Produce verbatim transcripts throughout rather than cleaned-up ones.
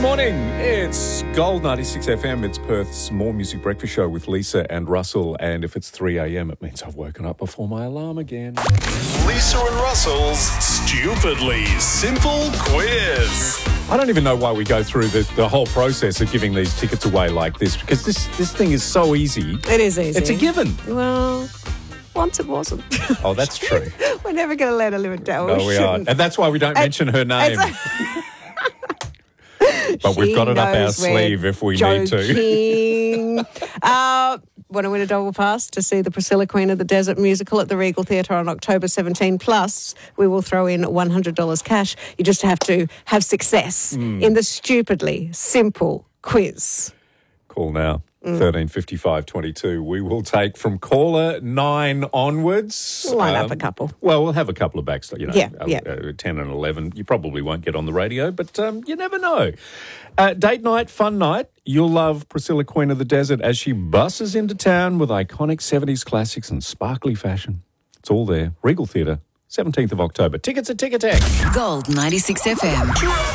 Morning, it's Gold ninety-six F M. It's Perth's More Music Breakfast Show with Lisa and Russell. And if it's three a.m, it means I've woken up before my alarm again. Lisa and Russell's Stupidly Simple Quiz. I don't even know why we go through the, the whole process of giving these tickets away like this, because this, this thing is so easy. It is easy. It's a given. Well, once it wasn't. Oh, that's true. We're never going to let her live it down. No, we, we aren't. And that's why we don't mention her name. But we've got it up our sleeve if we joking. need to. uh, want to win a double pass to see the Priscilla Queen of the Desert musical at the Regal Theatre on October seventeenth. Plus, we will throw in one hundred dollars cash. You just have to have success mm. in the stupidly simple quiz. Call now. Mm. thirteen fifty-five twenty-two. We will take from caller nine onwards. We'll line um, up a couple. Well, we'll have a couple of backs, you know, yeah, uh, yeah. Uh, ten and eleven. You probably won't get on the radio, but um, you never know. Uh, date night, fun night. You'll love Priscilla Queen of the Desert as she buses into town with iconic seventies classics and sparkly fashion. It's all there. Regal Theatre, seventeenth of October. Tickets at Ticketek. Gold ninety-six F M.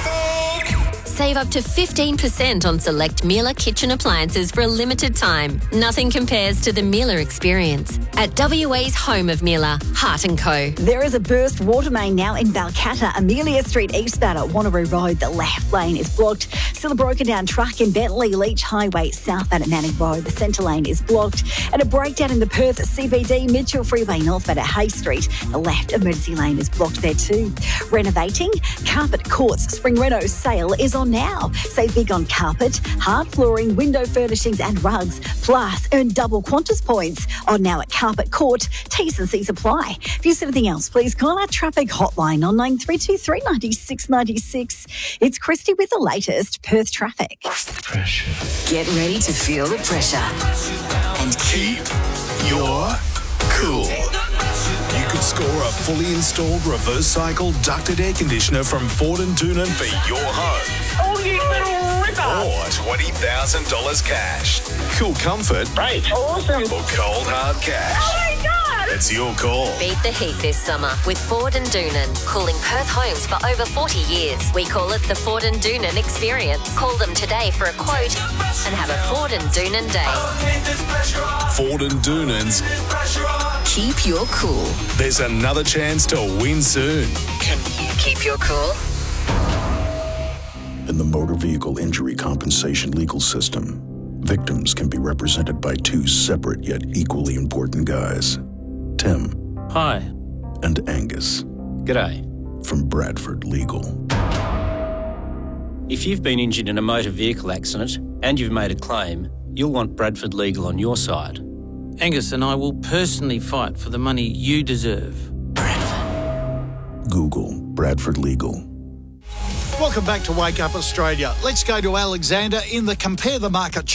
Save up to fifteen percent on select Miele kitchen appliances for a limited time. Nothing compares to the Miele experience. At W A's home of Miele, Hart and Co. There is a burst water main now in Balcatta, Amelia Street eastbound at Wanneroo Road. The left lane is blocked. Still a broken down truck in Bentley Leach Highway southbound at Manning Road. The centre lane is blocked. And a breakdown in the Perth C B D Mitchell Freeway northbound at Hay Street. The left emergency lane is blocked there too. Renovating? Carpet Courts Spring Reno sale is on now. Save big on carpet, hard flooring, window furnishings and rugs. Plus, earn double Qantas points on now at Carpet Court. T's and C's apply. If you see anything else, please call our traffic hotline on nine three two three, nine six nine six. It's Christy with the latest Perth traffic. Pressure. Get ready to feel the pressure. And keep your cool. You could score a fully installed reverse cycle ducted air conditioner from Ford and Doonan for your home. Oh, you little ripper. Or twenty thousand dollars cash. Cool comfort. Great. Awesome. Or cold hard cash. Oh, my God. It's your call. Beat the heat this summer with Ford and Doonan. Cooling Perth homes for over forty years. We call it the Ford and Doonan experience. Call them today for a quote and have a Ford and Doonan day. Ford and Doonan's Keep your cool. There's another chance to win soon. Can you keep your cool? In the motor vehicle injury compensation legal system, victims can be represented by two separate yet equally important guys. Tim. Hi. And Angus. G'day. From Bradford Legal. If you've been injured in a motor vehicle accident and you've made a claim, you'll want Bradford Legal on your side. Angus and I will personally fight for the money you deserve. Bradford. Google Bradford Legal. Welcome back to Wake Up Australia. Let's go to Alexander in the Compare the Market